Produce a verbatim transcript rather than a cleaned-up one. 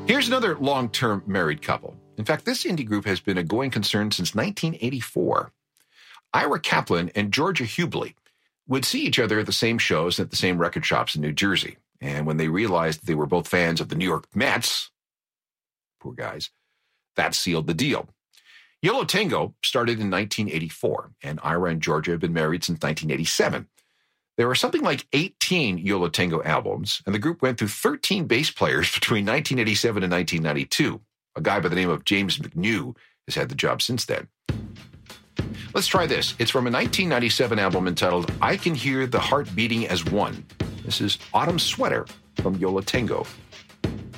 Here's another long-term married couple. In fact, this indie group has been a going concern since nineteen eighty-four. Ira Kaplan and Georgia Hubley would see each other at the same shows and at the same record shops in New Jersey. And when they realized they were both fans of the New York Mets, poor guys, that sealed the deal. Yo La Tengo started in nineteen eighty-four, and Ira and Georgia have been married since nineteen eighty-seven. There were something like eighteen Yo La Tengo albums, and the group went through thirteen bass players between nineteen eighty-seven and nineteen ninety-two. A guy by the name of James McNew has had the job since then. Let's try this. It's from a nineteen ninety-seven album entitled I Can Hear the Heart Beating as One. This is Autumn Sweater from Yo La Tengo.